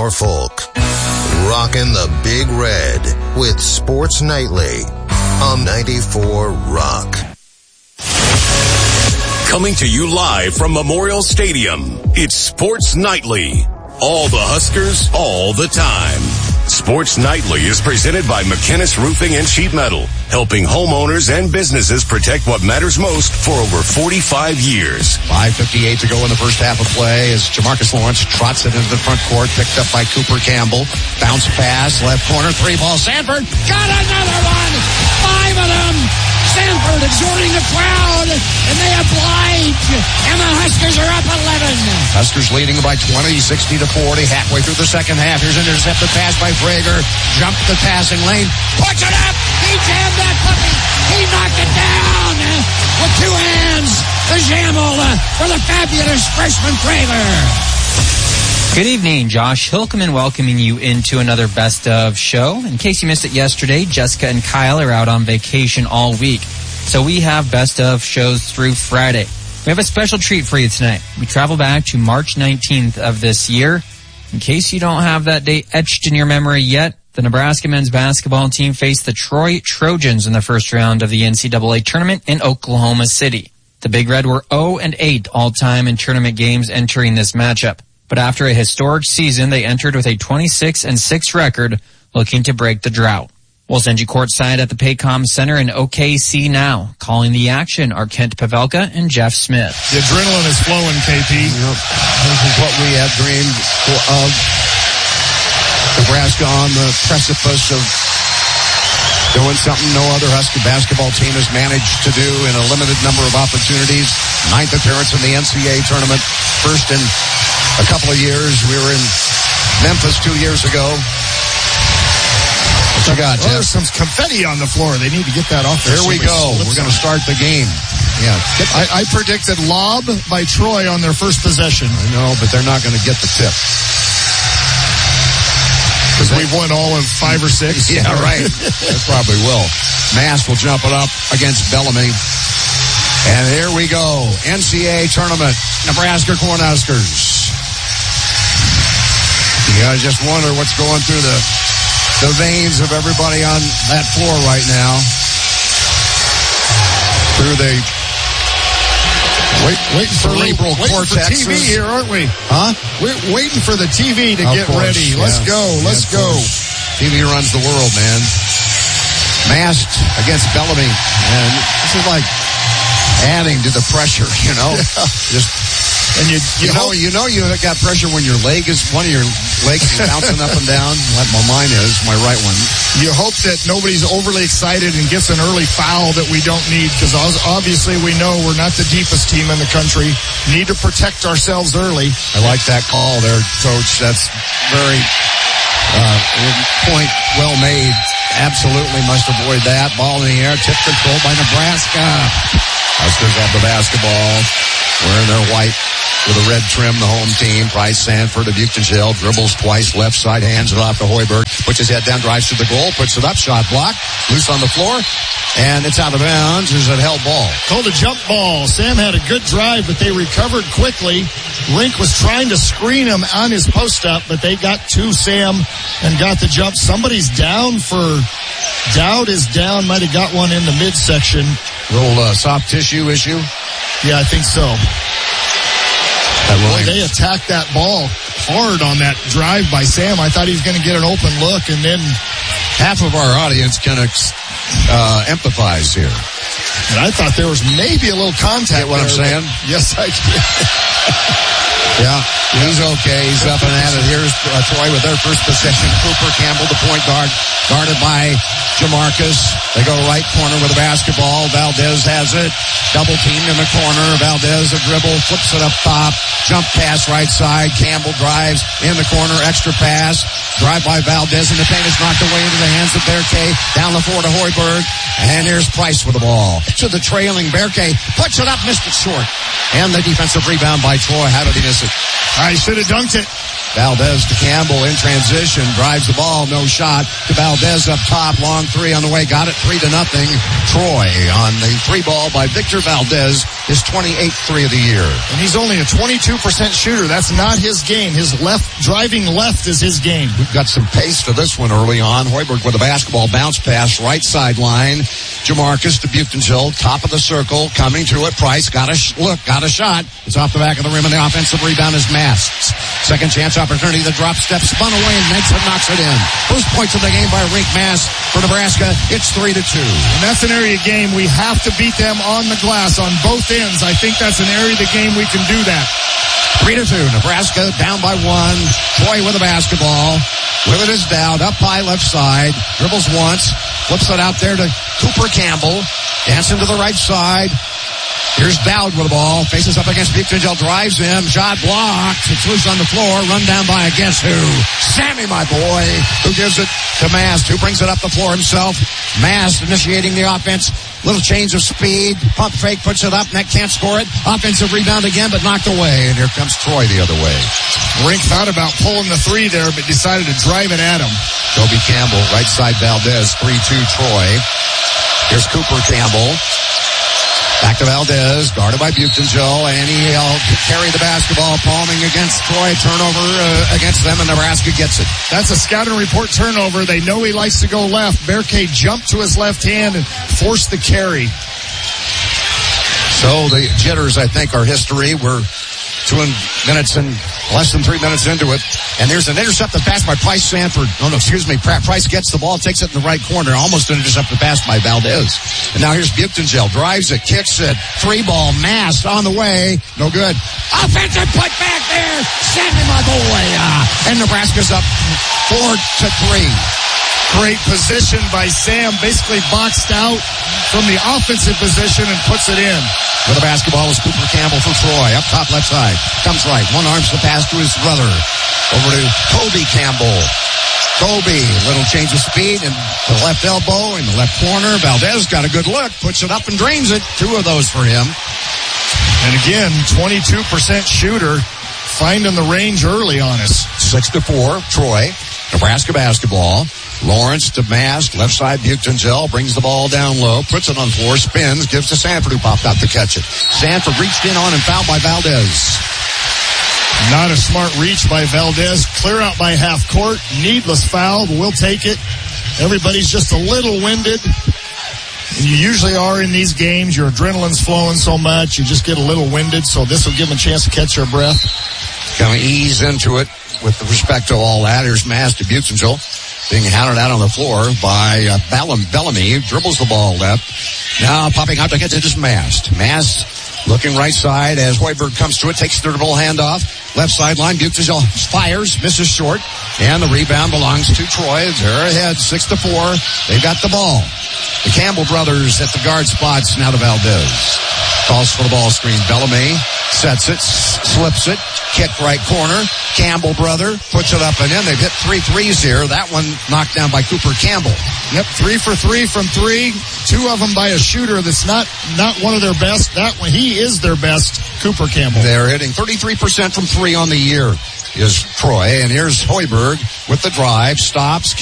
Norfolk. Rocking the Big Red with Sports Nightly on 94 Rock. Coming to you live from Memorial Stadium, it's Sports Nightly. All the Huskers, all the time. Sports Nightly is presented by McKinnis Roofing and Sheet Metal, helping homeowners and businesses protect what matters most for over 45 years. 5:58 to go in the first half of play as Jamarcus Lawrence trots it into the front court, picked up by Cooper Campbell. Bounce pass, left corner, three ball. Sanford got another one! 5 of them! Sanford exhorting the crowd, and they oblige, and the Huskers are up 11. Huskers leading by 20, 60-40, halfway through the second half. Here's an intercepted pass by Frager. Jumped the passing lane, puts it up! He jammed that puppy! He knocked it down with 2 hands. The jamble for the fabulous freshman Frager. Good evening, Josh Hilkeman welcoming you into another Best of show. In case you missed it yesterday, Jessica and Kyle are out on vacation all week. So we have Best of shows through Friday. We have a special treat for you tonight. We travel back to March 19th of this year. In case you don't have that date etched in your memory yet, the Nebraska men's basketball team faced the Troy Trojans in the first round of the NCAA tournament in Oklahoma City. The Big Red were 0-8 all-time in tournament games entering this matchup. But after a historic season, they entered with a 26-6 record, looking to break the drought. We'll send you courtside at the Paycom Center in OKC now. Calling the action are Kent Pavelka and Jeff Smith. The adrenaline is flowing, KP. Yep. This is what we have dreamed of. Nebraska on the precipice of doing something no other Husky basketball team has managed to do in a limited number of opportunities. 9th appearance in the NCAA tournament. First in a couple of years. We were in Memphis 2 years ago. What you got, Jeff? There's some confetti on the floor. They need to get that off there. Here we go. We're going to start the game. Yeah. I predicted lob by Troy on their first possession. I know, but they're not going to get the tip. Because we've won all of 5 or 6. Yeah, right. They probably will. Mass will jump it up against Bellamy. And here we go. NCAA tournament. Nebraska Cornhuskers. You guys just wonder what's going through the veins of everybody on that floor right now. Through the waiting for cortex. TV here, aren't we? Huh? We're waiting for the TV to get ready. Let's go. Let's go. TV runs the world, man. Masked against Bellamy. And this is like adding to the pressure, you know? And you got pressure when one of your legs is bouncing up and down, like mine is, my right one. You hope that nobody's overly excited and gets an early foul that we don't need, because obviously we know we're not the deepest team in the country. Need to protect ourselves early. I like that call there, Coach. That's very point well made. Absolutely must avoid that. Ball in the air, tip controlled by Nebraska. Huskers have the basketball, wearing their white with a red trim, the home team. Bryce Sanford of Buchenshael dribbles twice, left side, hands it off to Hoiberg, puts his head down, drives to the goal, puts it up, shot block, loose on the floor, and it's out of bounds. Is it held ball? Called a jump ball. Sam had a good drive, but they recovered quickly. Rink was trying to screen him on his post-up, but they got to Sam and got the jump. Somebody's down for... Dowd is down, might have got one in the midsection. Little soft tissue issue? Yeah, I think so. Boy, they attacked that ball hard on that drive by Sam. I thought he was going to get an open look, and then... Half of our audience can empathize here. And I thought there was maybe a little contact. Get what I'm saying? Yes, I did. Yeah, he's okay. He's up and at it. Here's Troy with their first possession. Cooper Campbell, the point guard, guarded by Jamarcus. They go right corner with the basketball. Valdez has it. Double teamed in the corner. Valdez a dribble, flips it up top. Jump pass right side. Campbell drives in the corner. Extra pass. Drive by Valdez, and the paint is knocked away into the hands of Berkay. Down the floor to Hoiberg. And here's Price with the ball. To the trailing Berkay. Puts it up, missed it short. And the defensive rebound by Troy. How did he miss it? I should have dunked it. Valdez to Campbell in transition. Drives the ball. No shot to Valdez up top. Long three on the way. Got it 3-0. Troy on the three ball by Victor Valdez. His 28th three of the year. And he's only a 22% shooter. That's not his game. His driving left is his game. We've got some pace to this one early on. Hoiberg with a basketball bounce pass. Right sideline. Jamarcus to Butenzill. Top of the circle. Coming to it. Price got a shot. It's off the back of the rim, and the offensive rebound is Masks. Second chance opportunity. The drop step spun away, and Nixon knocks it in. First points of the game by Rink Mass for Nebraska. It's 3-2. And that's an area game we have to beat them on the glass on both ends. I think that's an area of the game we can do that. 3-2. Nebraska down by one. Troy with the basketball. With it is Dowd. Up high left side. Dribbles once. Flips it out there to Cooper Campbell. Dancing to the right side. Here's Dowd with the ball. Faces up against Butenzill. Drives him. Shot blocked. It's loose on the floor. Run down by a guess who? Sammy, my boy, who gives it to Mast, who brings it up the floor himself. Mast initiating the offense. Little change of speed. Pump fake, puts it up. Net can't score it. Offensive rebound again, but knocked away. And here comes Troy the other way. Rink thought about pulling the three there, but decided to drive it at him. Toby Campbell, right side Valdez, 3-2 Troy. Here's Cooper Campbell. Back to Valdez, guarded by Butenzill, and he'll carry the basketball, palming against Troy. Turnover against them, and Nebraska gets it. That's a scouting report turnover. They know he likes to go left. Berkay jumped to his left hand and forced the carry. So the jitters, I think, are history. We're 2 minutes and less than 3 minutes into it. And there's an intercepted pass by Price Sanford. Price gets the ball, takes it in the right corner. Almost an intercepted pass by Valdez. And now here's Butenzill. Drives it, kicks it. Three ball, Mass on the way. No good. Offensive put back there. Sammy, my boy. And Nebraska's up 4-3. Great position by Sam. Basically boxed out from the offensive position and puts it in. With the basketball is Cooper Campbell for Troy. Up top left side. Comes right. One arms the pass to his brother. Over to Toby Campbell. Toby, little change of speed and the left elbow in the left corner. Valdez got a good look. Puts it up and drains it. 2 of those for him. And again, 22% shooter. Finding the range early on us. 6-4, Troy. Nebraska basketball. Lawrence to Mask, left side Butenzill, brings the ball down low, puts it on floor, spins, gives to Sanford, who popped out to catch it. Sanford reached in on and fouled by Valdez. Not a smart reach by Valdez. Clear out by half court. Needless foul, but we'll take it. Everybody's just a little winded. And you usually are in these games. Your adrenaline's flowing so much, you just get a little winded, so this will give them a chance to catch their breath. Kind of ease into it with respect to all that. Here's Mass to Butenzill. Being hounded out on the floor by Bellamy. Dribbles the ball left. Now popping out to get it is Mast. Mast looking right side as Hoiberg comes to it. Takes the dribble handoff. Left sideline. Butenzill fires. Misses short. And the rebound belongs to Troy. They're ahead 6-4. They've got the ball. The Campbell brothers at the guard spots. Now to Valdez. Calls for the ball screen. Bellamy sets it. Slips it. Kick right corner. Campbell brother puts it up and in. They've hit 3 threes here. That one knocked down by Cooper Campbell. Yep, 3 for 3 from 3. 2 of them by a shooter that's not one of their best. That one, he is their best, Cooper Campbell. They're hitting 33% from 3 on the year is Troy. And here's Hoiberg with the drive. Stops.